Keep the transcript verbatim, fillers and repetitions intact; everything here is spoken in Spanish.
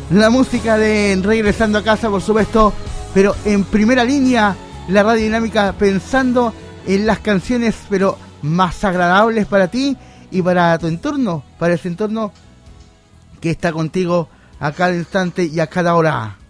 la música de Regresando a Casa, por supuesto, pero en primera línea, la Radio Dinámica pensando en las canciones, pero más agradables para ti y para tu entorno, para ese entorno que está contigo a cada instante y a cada hora.